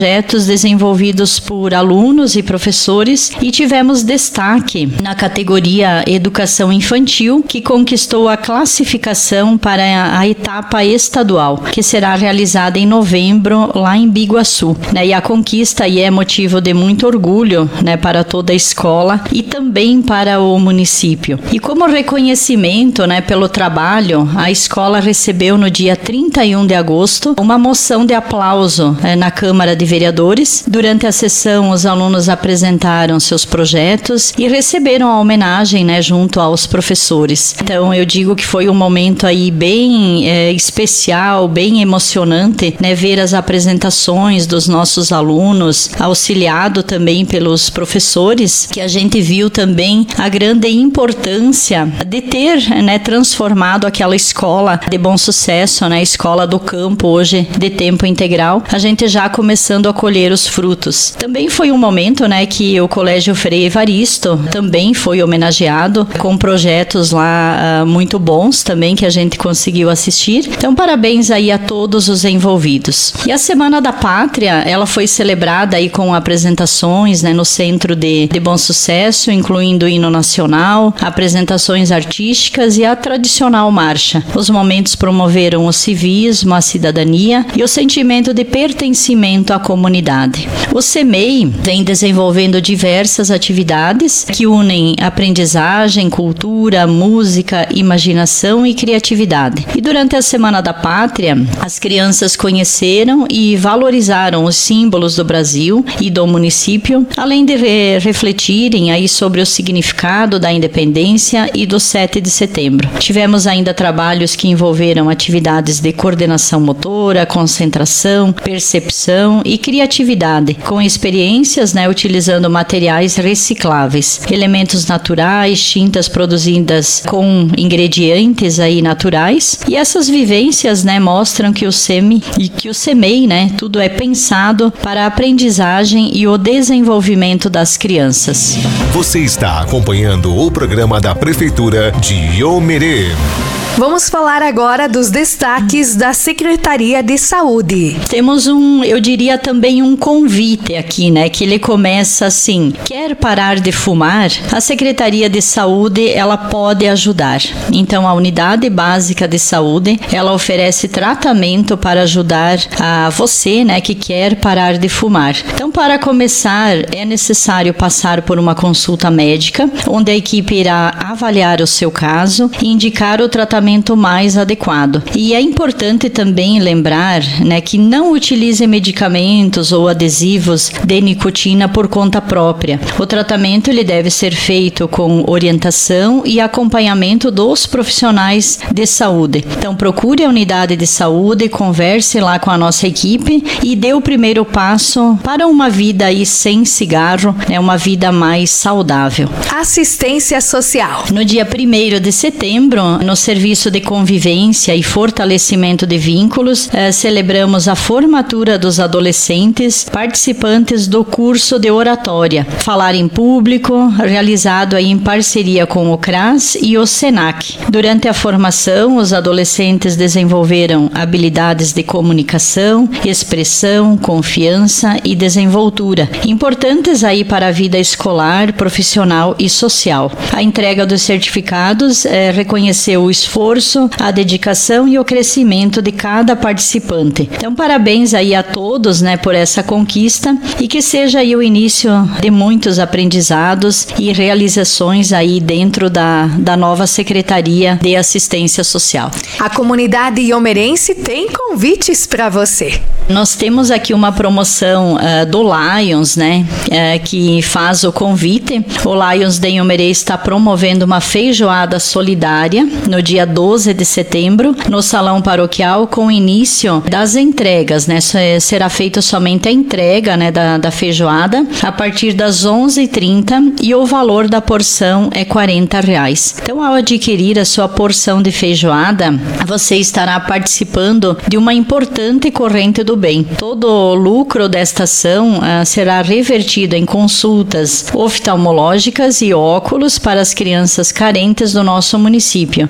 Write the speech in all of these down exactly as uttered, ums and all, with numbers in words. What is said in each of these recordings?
projetos desenvolvidos por alunos e professores e tivemos destaque na categoria Educação Infantil, que conquistou a classificação para a etapa estadual, que será realizada em novembro lá em Biguaçu, né? E a conquista aí é motivo de muito orgulho, né, para toda a escola e também para o município. E como reconhecimento, né, pelo trabalho, a escola recebeu no dia trinta e um de agosto uma moção de aplauso né, na Câmara de Vereadores. Durante a sessão, os alunos apresentaram seus projetos e receberam a homenagem, né, junto aos professores. Então, eu digo que foi um momento aí bem é, especial, bem emocionante, né, ver as apresentações dos nossos alunos, auxiliado também pelos professores, que a gente viu também a grande importância de ter, né, transformado aquela escola de bom sucesso, né, escola do campo, hoje de tempo integral, a gente já começando a colher os frutos. Também foi um momento, né, que o Colégio Frei Evaristo também foi homenageado com projetos lá uh, muito bons também que a gente conseguiu assistir. Então, parabéns aí a todos os envolvidos. E a Semana da Pátria, ela foi celebrada aí com apresentações, né, no Centro de, de Bom Sucesso, incluindo o hino nacional, apresentações artísticas e a tradicional marcha. Os momentos promoveram o civismo, a cidadania e o sentimento de pertencimento à comunidade. O SEMEI vem desenvolvendo diversas atividades que unem aprendizagem, cultura, música, imaginação e criatividade. E durante a Semana da Pátria, as crianças conheceram e valorizaram os símbolos do Brasil e do município, além de re- refletirem aí sobre o significado da independência e do sete de setembro. Tivemos ainda trabalhos que envolveram atividades de coordenação motora, concentração, percepção e criatividade, com experiências, né, utilizando materiais recicláveis, elementos naturais, tintas produzidas com ingredientes aí naturais. E essas vivências, né, mostram que o SEMI e que o SEMEI, né, tudo é pensado para a aprendizagem e o desenvolvimento das crianças. Você está acompanhando o programa da Prefeitura de Iomerê. Vamos falar agora dos destaques da Secretaria de Saúde. Temos um, eu diria também um convite aqui, né, que ele começa assim: quer parar de fumar? A Secretaria de Saúde, ela pode ajudar. Então, a Unidade Básica de Saúde, ela oferece tratamento para ajudar a você, né, que quer parar de fumar. Então, para começar, é necessário passar por uma consulta médica, onde a equipe irá avaliar o seu caso e indicar o tratamento mais adequado. E é importante também lembrar, né, que não utilize medicamentos ou adesivos de nicotina por conta própria. O tratamento ele deve ser feito com orientação e acompanhamento dos profissionais de saúde. Então, procure a unidade de saúde, converse lá com a nossa equipe e dê o primeiro passo para uma vida aí sem cigarro, né, uma vida mais saudável. Assistência social. No dia primeiro de setembro, no Serviço de Convivência e Fortalecimento de Vínculos, eh, celebramos a formatura dos adolescentes participantes do curso de oratória Falar em Público, realizado aí em parceria com o CRAS e o SENAC. Durante a formação, os adolescentes desenvolveram habilidades de comunicação, expressão, confiança e desenvoltura, importantes aí para a vida escolar, profissional e social. A entrega dos certificados eh, reconheceu o esforço esforço, a dedicação e o crescimento de cada participante. Então, parabéns aí a todos, né, por essa conquista e que seja aí o início de muitos aprendizados e realizações aí dentro da, da nova Secretaria de Assistência Social. A comunidade iomerense tem convites para você. Nós temos aqui uma promoção uh, do Lions, né, uh, que faz o convite. O Lions de Iomerê está promovendo uma feijoada solidária no dia doze de setembro, no Salão Paroquial, com início das entregas, né? Será feita somente a entrega, né, da, da feijoada a partir das onze e trinta e o valor da porção é quarenta reais. Então, ao adquirir a sua porção de feijoada, você estará participando de uma importante corrente do bem. Todo o lucro desta ação uh, será revertido em consultas oftalmológicas e óculos para as crianças carentes do nosso município. A aquisição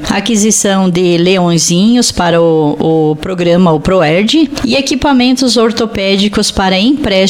aquisição de leõezinhos para o, o programa, o ProERD, e equipamentos ortopédicos para empréstimo